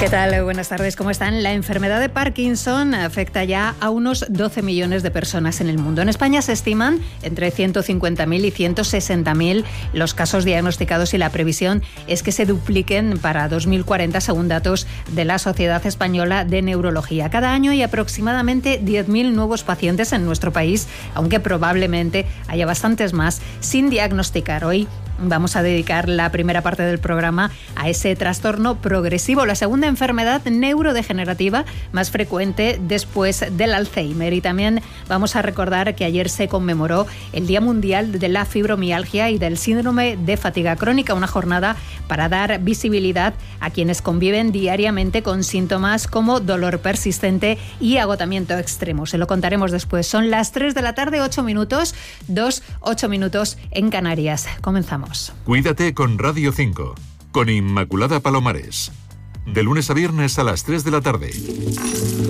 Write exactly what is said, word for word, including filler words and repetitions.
¿Qué tal? Buenas tardes, ¿cómo están? La enfermedad de Parkinson afecta ya a unos doce millones de personas en el mundo. En España se estiman entre ciento cincuenta mil y ciento sesenta mil los casos diagnosticados y la previsión es que se dupliquen para dos mil cuarenta según datos de la Sociedad Española de Neurología. Cada año hay aproximadamente diez mil nuevos pacientes en nuestro país, aunque probablemente haya bastantes más sin diagnosticar. Hoy vamos a dedicar la primera parte del programa a ese trastorno progresivo, la segunda enfermedad neurodegenerativa más frecuente después del Alzheimer. Y también vamos a recordar que ayer se conmemoró el Día Mundial de la Fibromialgia y del Síndrome de Fatiga Crónica, una jornada para dar visibilidad a quienes conviven diariamente con síntomas como dolor persistente y agotamiento extremo. Se lo contaremos después. Son las tres de la tarde, ocho minutos, dos, ocho minutos en Canarias. Comenzamos. Cuídate con Radio cinco, con Inmaculada Palomares. De lunes a viernes a las tres de la tarde.